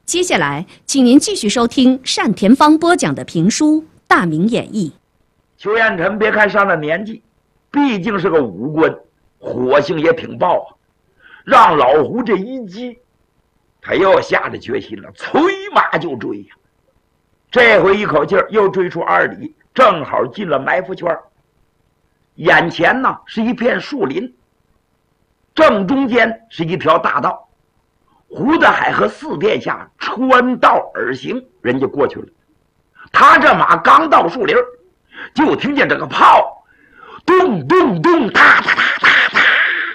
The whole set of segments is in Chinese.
接下来，请您继续收听单田芳播讲的评书《大明演义》。 邱彦辰别看上了年纪，毕竟是个武官，火性也挺爆啊。让老胡这一击，他又下了决心了，催马就追呀。这回一口气又追出2里，正好进了埋伏圈。眼前呢是一片树林，正中间是一条大道。胡德海和四殿下穿道而行，人家过去了。他这马刚到树林，就听见这个炮咚咚咚，哒哒哒哒哒，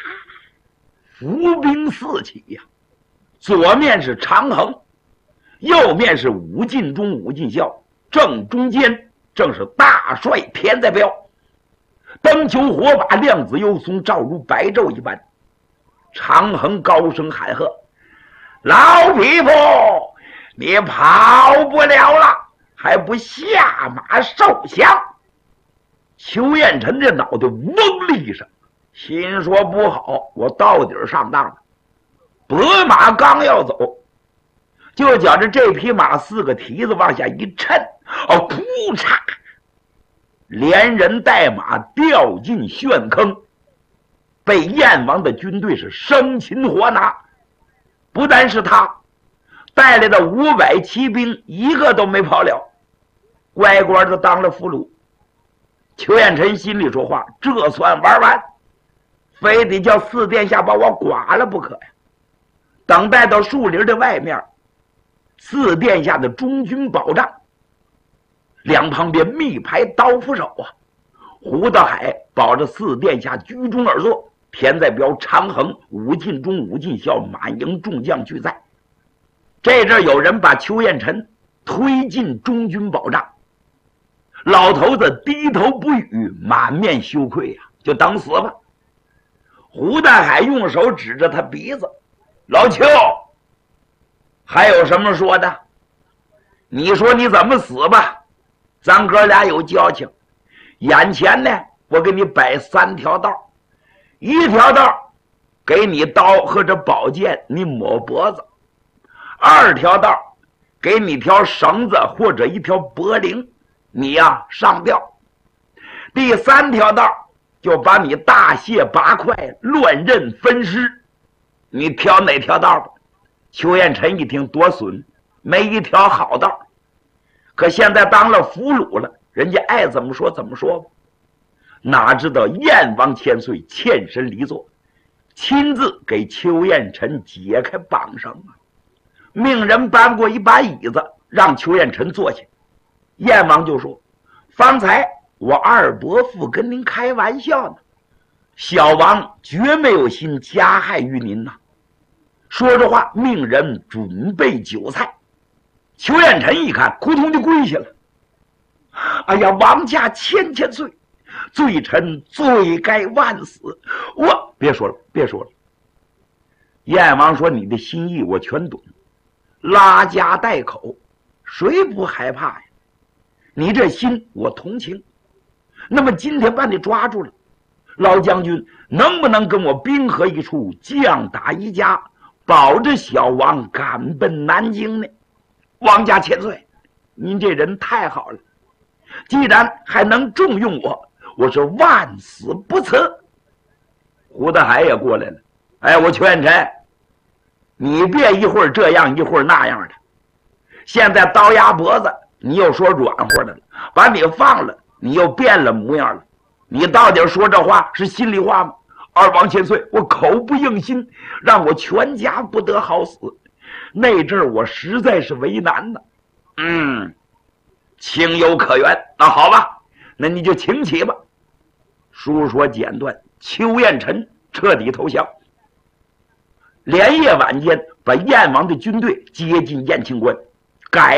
伏兵四起呀。左面是长衡，右面是武进忠、武进孝，正中间正是大帅田在彪。灯球火把，亮子幽松，照如白昼一般。长衡高声喊喝：“老匹夫，你跑不了了，还不下马受降？”邱彦辰这脑袋嗡了一声，心说不好，我到底上当了。拨马刚要走，就觉着这匹马4个蹄子往下一抻，扑嚓，连人带马掉进陷坑，被燕王的军队是生擒活拿。不但是他带来的500骑兵一个都没跑了，乖乖的当了俘虏。邱彦辰心里说话，这算玩完，非得叫四殿下把我剐了不可呀。等待到树林的外面，四殿下的中军保障，两旁边密排刀斧手啊。胡德海保着四殿下居中而坐，田在彪、长衡、武进忠、武进孝满营众将俱在。这阵有人把邱彦辰推进中军保障，老头子低头不语，满面羞愧呀，就等死吧。胡大海用手指着他鼻子：“老邱，还有什么说的？你说你怎么死吧？咱哥俩有交情。眼前呢，我给你摆3条道。1条道给你刀和这宝剑，你抹脖子；2条道给你条绳子或者一条脖领，你呀上吊；第3条道就把你大卸8块，乱刃分尸。你挑哪条道吧？”邱彦辰一听，多损，没一条好道。可现在当了俘虏了，人家爱怎么说怎么说吧。哪知道燕王千岁欠身离座，亲自给邱彦辰解开绑绳啊，命人搬过一把椅子，让邱彦辰坐下。燕王就说：“方才我二伯父跟您开玩笑呢，小王绝没有心加害于您呐。”说着话，命人准备酒菜。邱彦辰一看，扑通就跪下了：“哎呀，王家千岁，罪臣罪该万死，我别说了，别说了。”燕王说：“你的心意我全懂，拉家带口，谁不害怕呀？你这心我同情。那么今天把你抓住了，老将军能不能跟我兵合一处，将打一家，保着小王赶奔南京呢？”王家千岁，您这人太好了，既然还能重用我，我是万死不辞。胡德海也过来了：“哎，我邱彦辰，你别一会儿这样一会儿那样的，现在刀压脖子，你又说软和的了，把你放了，你又变了模样了。你到底说这话是心里话吗？二王千岁，我口不应心，让我全家不得好死。那阵儿我实在是为难呢。”“情有可原。那好吧，那你就请起吧。”书说简短，邱彦辰彻底投降。连夜晚间，把燕王的军队接进燕青关，改